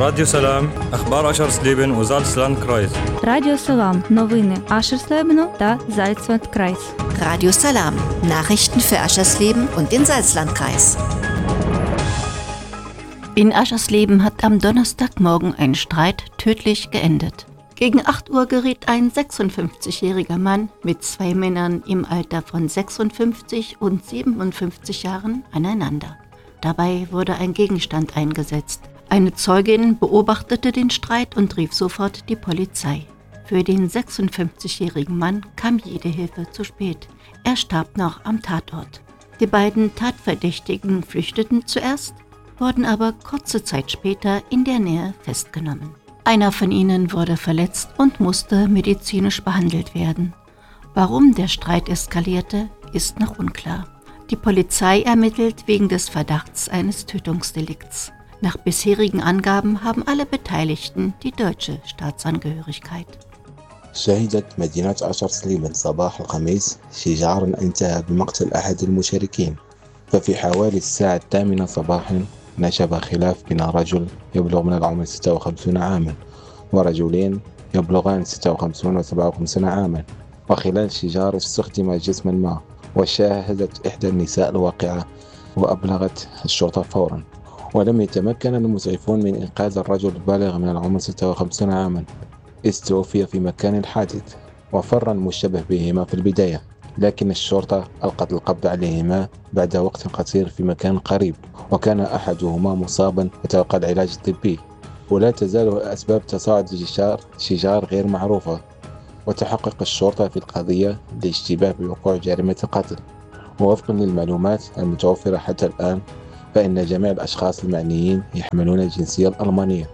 راديو سلام أخبار أشهر-Sleben و Salzland-Kreis. Радіо Салам. Новини Ascherslebenu та Salzland-Kreis. Radio Salam. Nachrichten für Aschersleben und den Salzlandkreis. In Aschersleben hat am Donnerstagmorgen ein Streit tödlich geendet. Gegen 8 Uhr geriet ein 56-jähriger Mann mit 2 Männern im Alter von 56 und 57 Jahren aneinander. Dabei wurde ein Gegenstand eingesetzt. Eine Zeugin beobachtete den Streit und rief sofort die Polizei. Für den 56-jährigen Mann kam jede Hilfe zu spät. Er starb noch am Tatort. Die beiden Tatverdächtigen flüchteten zuerst, wurden aber kurze Zeit später in der Nähe festgenommen. Einer von ihnen wurde verletzt und musste medizinisch behandelt werden. Warum der Streit eskalierte, ist noch unklar. Die Polizei ermittelt wegen des Verdachts eines Tötungsdelikts. Nach bisherigen Angaben haben alle Beteiligten die deutsche Staatsangehörigkeit. شهدت مدينة أشرسليبن صباح الخميس شجارا انتهى بمقتل أحد المشاركين. ففي حوالي الساعة 8 صباحا نشب خلاف بين رجل يبلغ من العمر 56 عاما ورجلين يبلغان 56 و 57 عاما. وخلال شجار استخدم جسما ما. وشاهدت إحدى النساء الواقعة وأبلغت الشرطة فورا. ولم يتمكن المسعفون من إنقاذ الرجل البالغ من العمر 56 عاما. استوفي في مكان الحادث وفر المشتبه بهما في البداية، لكن الشرطة ألقت القبض عليهما بعد وقت قصير في مكان قريب، وكان أحدهما مصابا يتلقى العلاج الطبي. ولا تزال أسباب تصاعد شجار غير معروفة، وتحقق الشرطة في القضية لاشتباه بوقوع جريمة القتل. ووفقا للمعلومات المتوفرة حتى الآن فإن جميع الأشخاص المعنيين يحملون الجنسية الألمانية.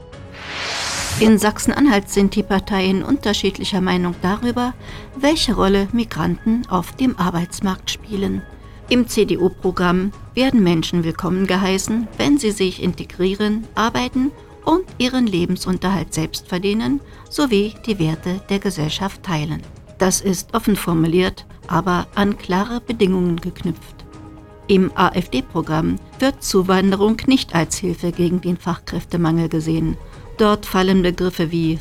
In Sachsen-Anhalt sind die Parteien unterschiedlicher Meinung darüber, welche Rolle Migranten auf dem Arbeitsmarkt spielen. Im CDU-Programm werden Menschen willkommen geheißen, wenn sie sich integrieren, arbeiten und ihren Lebensunterhalt selbst verdienen, sowie die Werte der Gesellschaft teilen. Das ist offen formuliert, aber an klare Bedingungen geknüpft. Im AfD-Programm wird Zuwanderung nicht als Hilfe gegen den Fachkräftemangel gesehen. Dort fallen Begriffe wie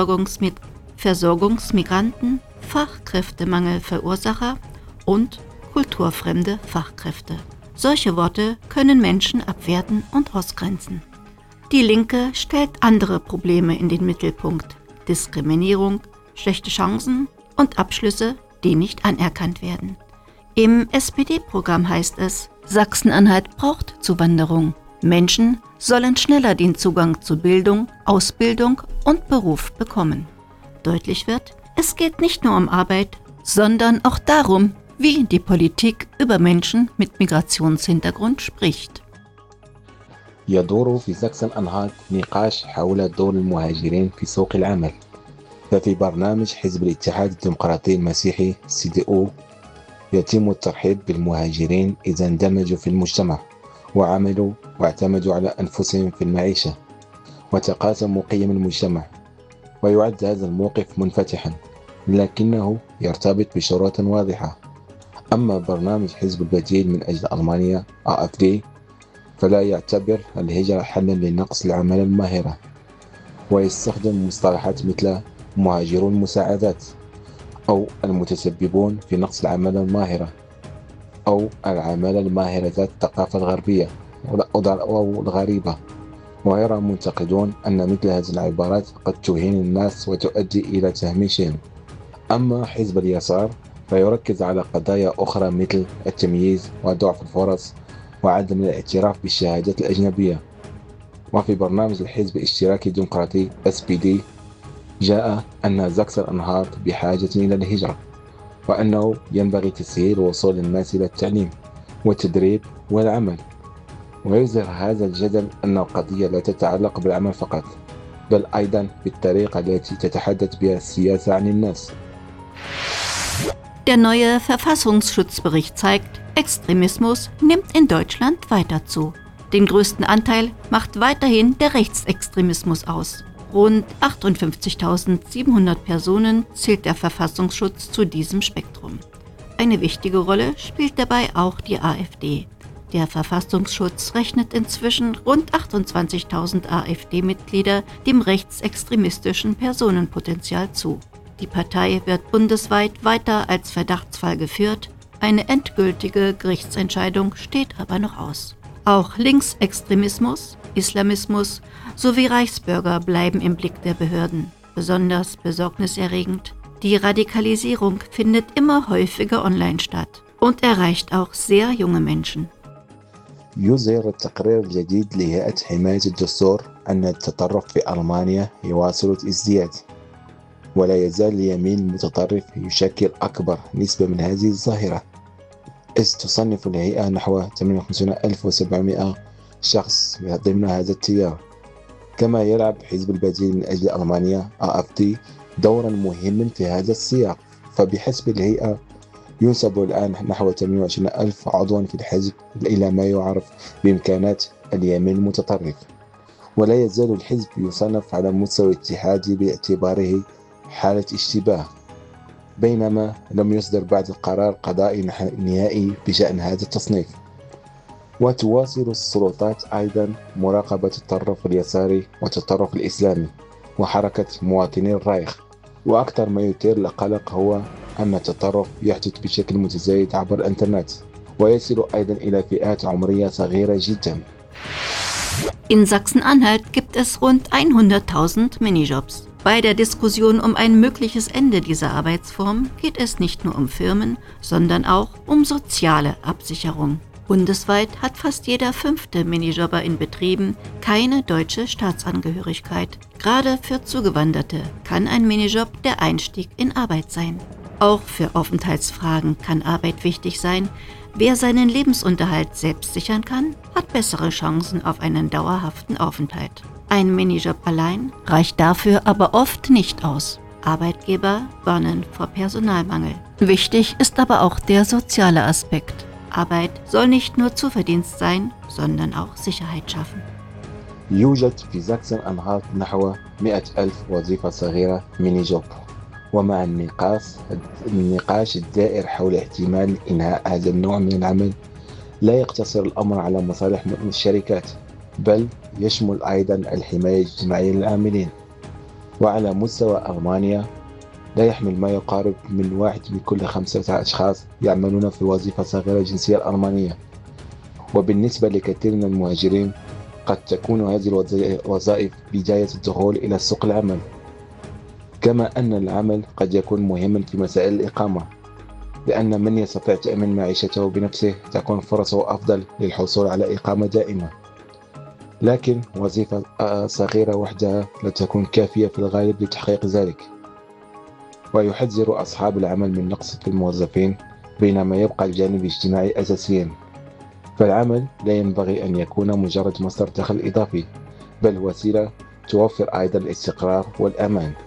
Versorgungsmigranten, Fachkräftemangelverursacher und kulturfremde Fachkräfte. Solche Worte können Menschen abwerten und ausgrenzen. Die Linke stellt andere Probleme in den Mittelpunkt: Diskriminierung, schlechte Chancen und Abschlüsse, die nicht anerkannt werden. Im SPD-Programm heißt es, Sachsen-Anhalt braucht Zuwanderung. Menschen sollen schneller den Zugang zu Bildung, Ausbildung und Beruf bekommen. Deutlich wird, es geht nicht nur um Arbeit, sondern auch darum, wie die Politik über Menschen mit Migrationshintergrund spricht. يدور في ساكسن-أنهالت نقاش حول دور المهاجرين في سوق العمل. ففي برنامج حزب الاتحاد الديمقراطي المسيحي CDU يتم الترحيب بالمهاجرين إذا اندمجوا في المجتمع وعملوا واعتمدوا على أنفسهم في المعيشة وتقاسموا قيم المجتمع. ويعد هذا الموقف منفتحا، لكنه يرتبط بشروط واضحة. أما برنامج حزب البديل من أجل ألمانيا AfD فلا يعتبر الهجرة حلا لنقص العمالة الماهرة، ويستخدم مصطلحات مثل مهاجرون المساعدات أو المتسببون في نقص العمالة الماهرة أو العمالة الماهرة ذات الثقافة الغربية أو الغريبة. ويرى منتقدون أن مثل هذه العبارات قد تهين الناس وتؤدي إلى تهميشهم. أما حزب اليسار فيركز على قضايا أخرى مثل التمييز وضعف الفرص وعدم الاعتراف بالشهادات الأجنبية. وفي برنامج الحزب الاشتراكي الديمقراطي SPD جاء أن ساكسن-أنهالت بحاجة إلى الهجرة، وأنه ينبغي تسهيل وصول الناس إلى التعليم والتدريب والعمل. ويظهر هذا الجدل أن القضية لا تتعلق بالعمل فقط، بل أيضا بالطريقة التي تتحدث بها السياسة عن الناس. Der neue Verfassungsschutzbericht zeigt, Extremismus nimmt in Deutschland weiter zu. Den größten Anteil macht weiterhin der Rechtsextremismus aus. Rund 58.700 Personen zählt der Verfassungsschutz zu diesem Spektrum. Eine wichtige Rolle spielt dabei auch die AfD. Der Verfassungsschutz rechnet inzwischen rund 28.000 AfD-Mitglieder dem rechtsextremistischen Personenpotenzial zu. Die Partei wird bundesweit weiter als Verdachtsfall geführt. Eine endgültige Gerichtsentscheidung steht aber noch aus. Auch Linksextremismus, Islamismus sowie Reichsbürger bleiben im Blick der Behörden. Besonders besorgniserregend: die Radikalisierung findet immer häufiger online statt und erreicht auch sehr junge Menschen. يظهر التقرير الجديد لهيئة حماية الدستور أن التطرف في ألمانيا يواصل الازدياد، ولا يزال اليمين المتطرف يشكل أكبر نسبة من هذه الظاهرة، إذ تصنف الهيئة نحو 58,700 شخص ضمن هذا التيار. كما يلعب حزب البديل من أجل ألمانيا AfD دورا مهما في هذا السياق، فبحسب الهيئة ينسب الآن نحو 28,000 عضوا في الحزب إلى ما يعرف بإمكانات اليمين المتطرف، ولا يزال الحزب يصنف على مستوى اتحادي باعتباره حالة اشتباه، بينما لم يصدر بعد القرار قضائي نهائي بشأن هذا التصنيف. وتواصل السلطات أيضا مراقبة التطرف اليساري والتطرف الإسلامي وحركة مواطني الرايخ، وأكثر ما يثير القلق هو أن التطرف يحدث بشكل متزايد عبر الإنترنت ويصل أيضا إلى فئات عمرية صغيرة جدا. In Sachsen-Anhalt gibt es rund 100.000 Minijobs. Bei der Diskussion um ein mögliches Ende dieser Arbeitsform geht es nicht nur um Firmen, sondern auch um soziale Absicherung. Bundesweit hat fast jeder 5. Minijobber in Betrieben keine deutsche Staatsangehörigkeit. Gerade für Zugewanderte kann ein Minijob der Einstieg in Arbeit sein. Auch für Aufenthaltsfragen kann Arbeit wichtig sein. Wer seinen Lebensunterhalt selbst sichern kann, hat bessere Chancen auf einen dauerhaften Aufenthalt. Ein Minijob allein reicht dafür aber oft nicht aus. Arbeitgeber warnen vor Personalmangel. Wichtig ist aber auch der soziale Aspekt. Arbeit soll nicht nur Zuverdienst sein, sondern auch Sicherheit schaffen. يوجد في ساكسن أنهالت نحو 100,000 وظيفة صغيرة ميني جوب، ومع النقاش الدائر حول احتمال إنهاء هذا النوع من العمل، لا يقتصر الأمر على مصالح الشركات، بل يشمل أيضا الحماية الاجتماعية للعاملين. وعلى مستوى ألمانيا لا يحمل ما يقارب من 1 من كل 5 أشخاص يعملون في وظيفة صغيرة الجنسية الألمانية. وبالنسبة لكثير من المهاجرين قد تكون هذه الوظائف بداية الدخول إلى سوق العمل، كما أن العمل قد يكون مهما في مسائل الإقامة، لأن من يستطيع تأمين معيشته بنفسه تكون فرصه أفضل للحصول على إقامة دائمة. لكن وظيفة صغيرة وحدها لا تكون كافية في الغالب لتحقيق ذلك، ويحذر أصحاب العمل من نقص في الموظفين، بينما يبقى الجانب الاجتماعي أساسيا. فالعمل لا ينبغي أن يكون مجرد مصدر دخل إضافي، بل وسيلة توفر أيضا الاستقرار والأمان.